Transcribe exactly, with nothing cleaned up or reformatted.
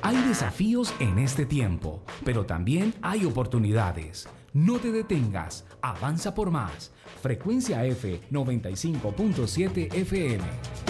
Hay desafíos en este tiempo, pero también hay oportunidades. No te detengas, avanza por más. Frecuencia F noventa y cinco punto siete F M.